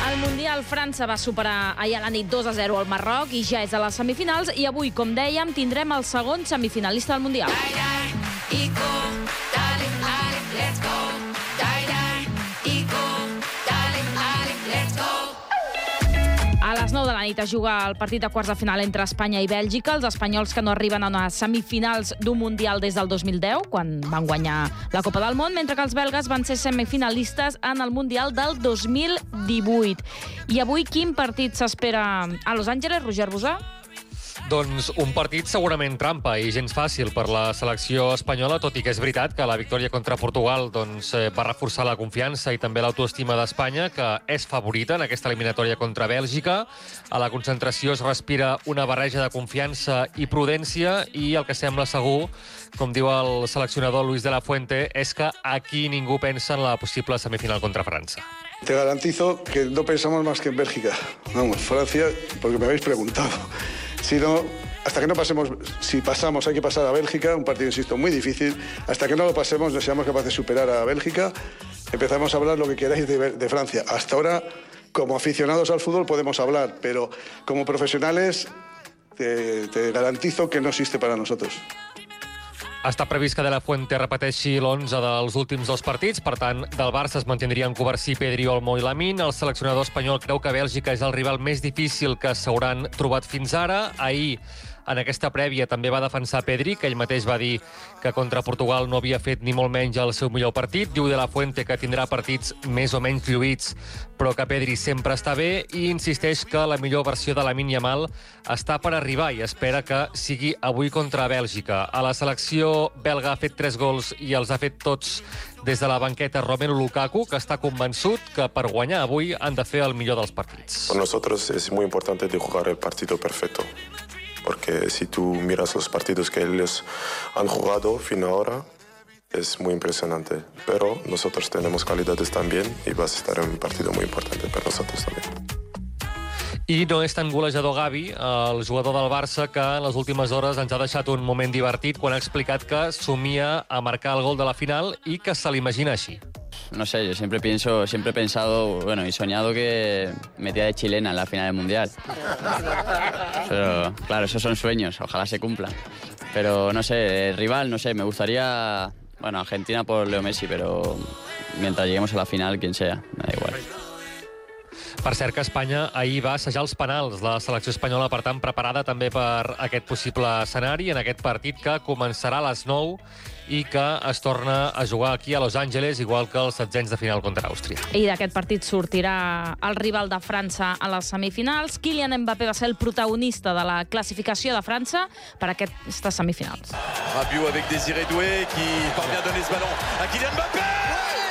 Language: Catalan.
Al Mundial, França va superar ahir a la nit 2-0 al Marroc i ja és a les semifinals. I avui, com dèiem, tindrem el segon semifinalista del Mundial. A les 9 de la nit es juga el partit de quarts de final entre Espanya i Bèlgica. Els espanyols que no arriben a unes semifinals d'un Mundial des del 2010, quan van guanyar la Copa del Món, mentre que els belgues van ser semifinalistes en el Mundial del 2018. I avui quin partit s'espera a Los Angeles, Roger Bosà? Doncs un partit segurament trampa i gens fàcil per la selecció espanyola, tot i que és veritat que la victòria contra Portugal va reforçar la confiança i també l'autoestima d'Espanya, que és favorita en aquesta eliminatòria contra Bèlgica. A la concentració es respira una barreja de confiança i prudència i el que sembla segur, com diu el seleccionador Luis de la Fuente, és que aquí ningú pensa en la possible semifinal contra França. Te garantizo que no pensamos más que en Bélgica. Vamos, Francia, porque me habéis preguntado. Si no, hasta que no pasemos, si pasamos hay que pasar a Bélgica, un partido, insisto, muy difícil. Hasta que no lo pasemos, no seamos capaces de superar a Bélgica, empezamos a hablar lo que queráis de Francia. Hasta ahora, como aficionados al fútbol podemos hablar, pero como profesionales te garantizo que no existe para nosotros. Està previst que De La Fuente repeteixi l'11 dels últims dos partits, per tant, del Barça es mantindrien Covarsí, Pedri, Olmo i Lamine. El seleccionador espanyol creu que Bèlgica és el rival més difícil que s'hauran trobat fins ara. Ahir, en aquesta prèvia, també va defensar Pedri, que ell mateix va dir que contra Portugal no havia fet ni molt menys el seu millor partit. Diu De La Fuente que tindrà partits més o menys lluïts, però que Pedri sempre està bé, i insisteix que la millor versió de Lamine Yamal està per arribar i espera que sigui avui contra Bèlgica. A la selecció belga ha fet 3 gols i els ha fet tots des de la banqueta Romelu Lukaku, que està convençut que per guanyar avui han de fer el millor dels partits. Per nosotros es muy importante de jugar el partido perfecto. Porque si tú miras los partidos que ellos han jugado fin ahora, es muy impresionante. Pero nosotros tenemos calidades también y va a estar un partido muy importante para nosotros también. I no és tan golejador Gavi, el jugador del Barça, que en les últimes hores ens ha deixat un moment divertit quan ha explicat que somia a marcar el gol de la final i que se l'imagina així. No sé, yo siempre he pensado, bueno, y soñado que metía de chilena en la final del Mundial. Pero, claro, esos son sueños, ojalá se cumplan. Pero, no sé, el rival, no sé, me gustaría, bueno, Argentina por Leo Messi, pero mientras lleguemos a la final, quien sea, me da igual. Per cert que Espanya ahir va assajar els penals. La selecció espanyola, per tant, preparada també per aquest possible escenari en aquest partit que començarà a les 9 i que es torna a jugar aquí a Los Angeles, igual que els setzents de final contra Àustria. I d'aquest partit sortirà el rival de França a les semifinals. Kylian Mbappé va ser el protagonista de la classificació de França per aquestes semifinals. Rabiot avec Désiré Doué qui parvient à donner ce ballon à Kylian Mbappé.